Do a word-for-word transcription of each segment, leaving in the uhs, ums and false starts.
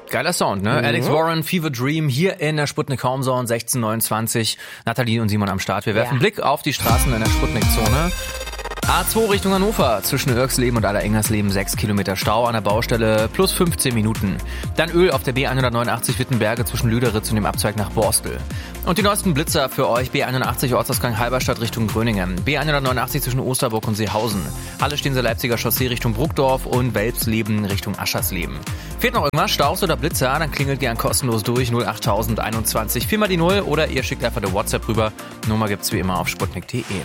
Geiler Sound, ne? Mhm. Alex Warren, Fever Dream, hier in der Sputnik Homezone, sechzehn neunundzwanzig. Nathalie und Simon am Start. Wir werfen ja. Blick auf die Straßen in der Sputnik-Zone. A zwei Richtung Hannover, zwischen Irksleben und Allerengnersleben sechs Kilometer Stau an der Baustelle plus fünfzehn Minuten. Dann Öl auf der B hundertneunundachtzig Wittenberge zwischen Lüderitz und dem Abzweig nach Borstel. Und die neuesten Blitzer für euch, B einundachtzig Ortsausgang Halberstadt Richtung Gröningen, B hundertneunundachtzig zwischen Osterburg und Seehausen, Halle-Stehenser Leipziger Chaussee Richtung Bruckdorf und Welpsleben Richtung Aschersleben. Fehlt noch irgendwas, Staus oder Blitzer, dann klingelt gern kostenlos durch null acht null null einundzwanzig, viermal die Null oder ihr schickt einfach eine WhatsApp rüber. Nummer gibt's wie immer auf sputnik punkt de.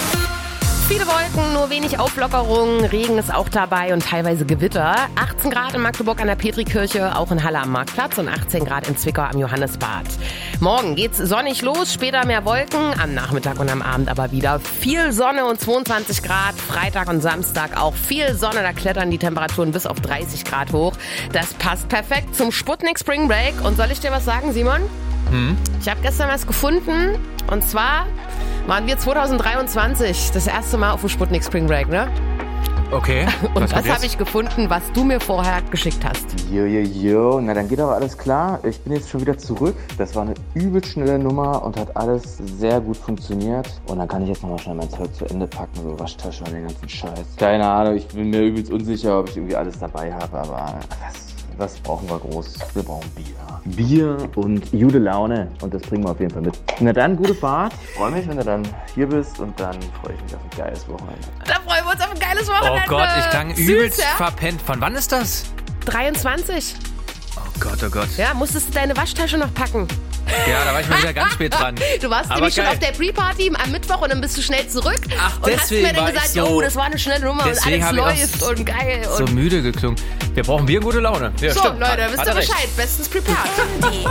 Viele Wolken, nur wenig Auflockerung, Regen ist auch dabei und teilweise Gewitter. achtzehn Grad in Magdeburg an der Petrikirche, auch in Halle am Marktplatz und achtzehn Grad in Zwickau am Johannesbad. Morgen geht's sonnig los, später mehr Wolken, am Nachmittag und am Abend aber wieder viel Sonne und zweiundzwanzig Grad. Freitag und Samstag auch viel Sonne, da klettern die Temperaturen bis auf dreißig Grad hoch. Das passt perfekt zum Sputnik Spring Break. Und soll ich dir was sagen, Simon? Hm? Ich habe gestern was gefunden und zwar waren wir zwanzig dreiundzwanzig das erste Mal auf dem Sputnik Spring Break, ne? Okay. Und das habe ich gefunden, was du mir vorher geschickt hast. Jo, jo, jo. Na, dann geht aber alles klar. Ich bin jetzt schon wieder zurück. Das war eine übelst schnelle Nummer und hat alles sehr gut funktioniert. Und dann kann ich jetzt nochmal schnell mein Zeug zu Ende packen, so Waschtasche und den ganzen Scheiß. Keine Ahnung, ich bin mir übelst unsicher, ob ich irgendwie alles dabei habe, aber was, was brauchen wir groß? Wir brauchen Bier. Bier und gute Laune und das bringen wir auf jeden Fall mit. Na dann, gute Fahrt. Ich freue mich, wenn du dann hier bist und dann freue ich mich auf ein geiles Wochenende. Da freuen wir uns auf ein geiles Wochenende. Oh Gott, ich klang Süß, übelst ja? verpennt. Von wann ist das? dreiundzwanzig. Oh Gott, oh Gott. Ja, musstest du deine Waschtasche noch packen. Ja, da war ich mal wieder ganz spät dran. Du warst Aber nämlich geil. schon auf der Pre-Party am Mittwoch und dann bist du schnell zurück. Ach, und hast mir dann war gesagt, ich so, oh, das war eine schnelle Nummer und deswegen alles hab ich läuft auch und geil. So und müde geklungen. Wir brauchen Bier, gute Laune. Ja, so, stimmt. Leute, wisst Hat ihr er recht. Bescheid. Bestens prepared.